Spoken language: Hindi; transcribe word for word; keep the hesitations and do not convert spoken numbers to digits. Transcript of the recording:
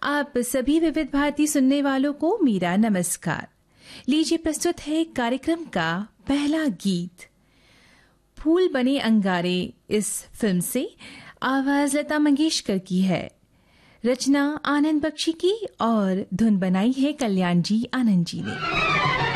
आप सभी विविध भारती सुनने वालों को मेरा नमस्कार। लीजिए प्रस्तुत है कार्यक्रम का पहला गीत। फूल बने अंगारे इस फिल्म से आवाज लता मंगेशकर की है, रचना आनंद बख्शी की और धुन बनाई है कल्याण जी आनंद जी ने।